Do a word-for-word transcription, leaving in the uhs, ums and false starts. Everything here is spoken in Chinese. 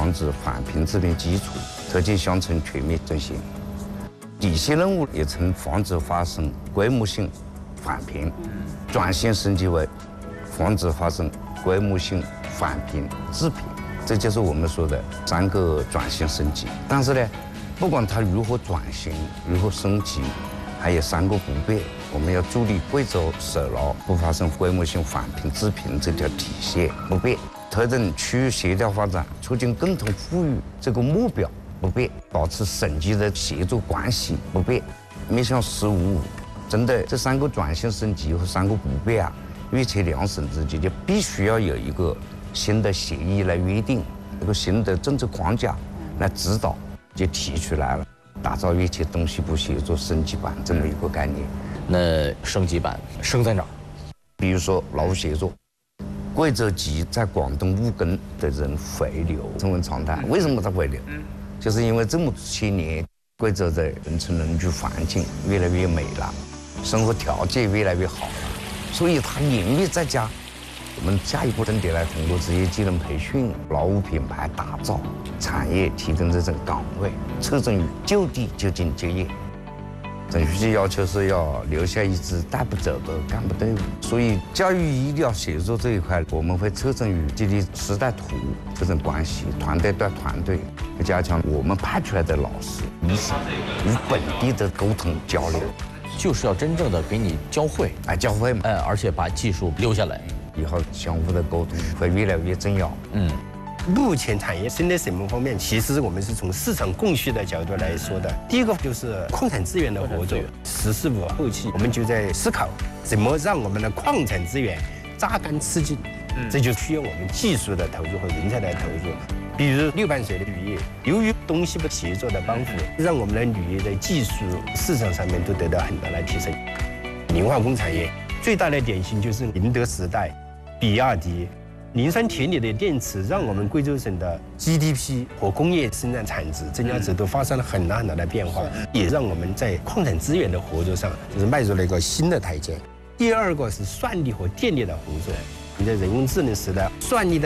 防止环评治病基础，促进乡村全面振兴。第四任务也称防止发生规模性环评，转型升级为防止发生规模性环评治评，这就是我们说的三个转型升级。但是呢，不管它如何转型，如何升级，还有三个不变，我们要助力贵州守牢不发生规模性环评治评这条底线不变，推动区域协调发展，促进共同富裕这个目标不变，保持省级的协作关系不变。面向“十五五”，针对这三个转型升级和三个不变啊，粤浙两省之间就必须要有一个新的协议来约定，一个新的政策框架来指导，就提出来了，打造粤浙东西部协作升级版这么一个概念。 那升级版升在哪儿？ 比如说劳务协作。贵州籍在广东务工的人回流成为常态，为什么他回流？就是因为这么些年，贵州的人村人居环境越来越美了，生活条件越来越好了，所以他宁愿在家。我们下一步重点来通过职业技能培训、劳务品牌打造、产业提供这种岗位，侧重于就地就近就业。总书记要求是要留下一支带不走的干部队伍，所以教育医疗协作这一块，我们会侧重于建立师带徒这种关系，团队对团队，加强我们派出来的老师、医生与本地的沟通交流， 就是要真正的给你教会， 哎，教会嘛， 哎，而且把技术留下来， 以后相互的沟通会越来越重要。 嗯。 目前产业生态审核方面，其实我们是从市场供需的角度来说的。第一个就是矿产资源的合作，“十四五”后期我们就在思考怎么让我们的矿产资源榨干吃紧，这就需要我们技术的投入和人才的投入。比如六盘水的铝业，由于东西部协作的帮扶，让我们的铝业的技术市场上面都得到很大的提升。磷化工产业最大的典型就是宁德时代、比亚迪。磷酸铁锂的电池让我们贵州省的 G D P 和工业生产产值增加值都发生了很大很大的变化，也让我们在矿产资源的合作上就是迈入了一个新的台阶。第二个是算力和电力的合作，你在人工智能时代，算力的